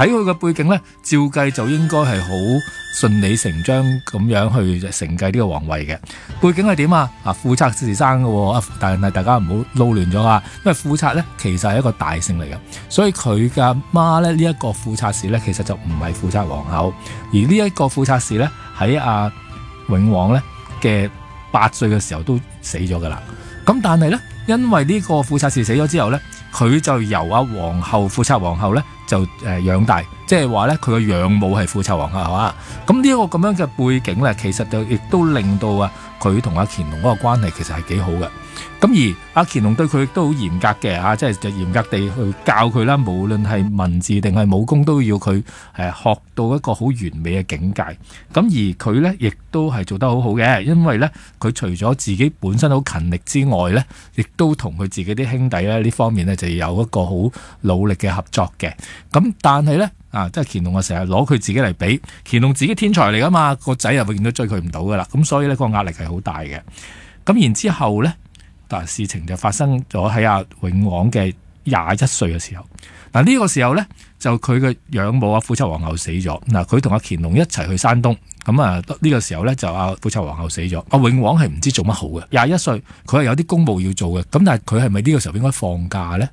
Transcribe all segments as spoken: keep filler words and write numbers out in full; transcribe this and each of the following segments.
睇佢嘅背景咧，照計就應該係好順理成章咁樣去承繼呢個皇位嘅。背景係點啊？啊，傅策是生嘅，但係大家唔好撈亂咗啊！因為傅策咧其實係一個大姓嚟嘅，所以佢嘅阿媽咧呢一個傅策氏咧其實就唔係傅策皇后，而呢一個傅策氏咧喺阿永王咧嘅八歲嘅時候都死咗噶啦。咁但係咧，因為呢個傅策氏死咗之後咧，佢就由阿皇后傅策皇后咧就誒養大，即係話咧佢嘅養母係傅策皇后啊。咁呢一個咁樣嘅背景咧，其實就亦都令到啊佢同阿乾隆嗰個關係其實係幾好嘅。咁而阿乾隆對佢亦都好嚴格嘅啊，即係就嚴格地去教佢啦，無論係文字定係武功都要佢誒學到一個好完美嘅境界。咁而佢咧亦都係做得好好嘅，因為咧佢除咗自己本身好勤力之外咧，亦都同佢自己啲兄弟咧呢方面咧就有一個好努力嘅合作嘅。咁但係咧啊，即係乾隆啊成日攞佢自己嚟比，乾隆自己天才嚟噶嘛，個仔又永遠都追佢唔到噶啦。咁所以咧個壓力係好大嘅。咁然之後咧。但事情就發生咗喺阿永王嘅廿一歲嘅時候，嗱、這、呢個時候呢，就佢嘅養母阿傅策皇后死咗，嗱佢同阿乾隆一齊去山東，咁啊呢個時候呢，就阿傅策皇后死咗，阿永王係唔知做乜好嘅，廿一歲佢係有啲公務要做嘅，咁但係佢係咪呢個時候應該放假呢？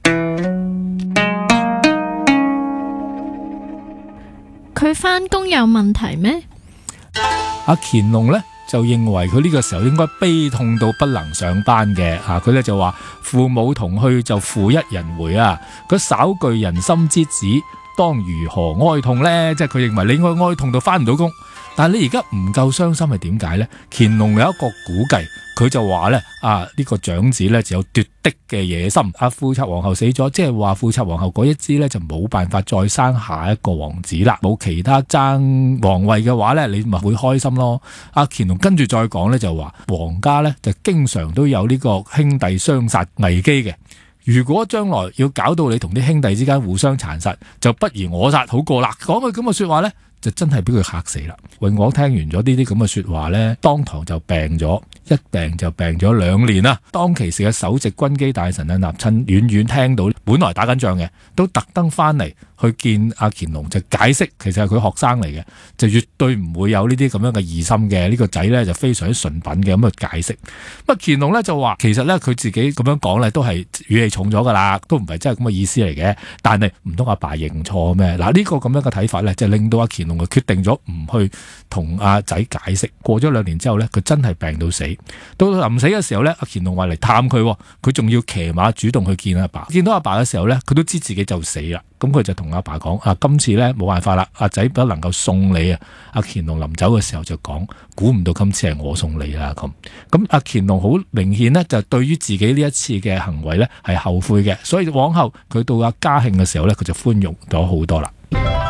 佢返工有問題咩？ 阿乾隆呢，就認為佢呢個時候應該悲痛到不能上班嘅，啊佢咧就話父母同去就負一人回啊，佢稍具人心之子，當如何哀痛呢？即係佢認為你應該哀痛到翻唔到工，但係你而家唔夠傷心係點解呢？乾隆有一個估計，佢就話咧啊呢、這個長子咧就有奪嫡嘅野心，阿傅策皇后死咗，即係話傅策皇后嗰一支咧就冇辦法再生下一個王子啦，冇其他爭皇位嘅話咧，你咪會開心咯。阿乾隆跟住再講咧就話，皇家咧就經常都有呢個兄弟相殺危機嘅。如果將來要搞到你同啲兄弟之間互相殘殺，就不如我殺好過啦。講句咁嘅說話咧，就真係俾佢嚇死啦。永王聽完咗呢啲咁嘅說話咧，當堂就病咗，一病就病咗兩年啦。當其時嘅首席軍機大臣啊納親遠遠聽到，本來打緊仗嘅，都特登翻嚟去見阿乾隆，就解釋其實係佢學生嚟嘅，就絕對唔會有呢啲咁樣嘅疑心嘅。呢個仔咧就非常之純品嘅咁去解釋。咁啊乾隆咧就話，其實咧佢自己咁樣講咧都係語氣重咗噶啦，都唔係真係咁嘅意思嚟嘅。但係唔通阿爸認錯咩？嗱呢個咁樣嘅睇法咧，就令到阿乾隆就決定咗唔去同阿仔解釋。過咗兩年之後咧，佢真係病到死。到臨死嘅時候咧，阿乾隆話嚟探佢，佢仲要騎馬主動去見阿爸。見到阿爸嘅時候咧，佢都知自己就死啦。咁佢就同阿爸講：啊，今次咧冇辦法啦，阿仔不能夠送你啊！阿乾隆臨走嘅時候就講：估唔到今次係我送你啦！咁咁阿乾隆好明顯呢，就對於自己呢一次嘅行為咧係後悔嘅，所以往後佢到阿嘉慶嘅時候咧，佢就寬容咗好多啦。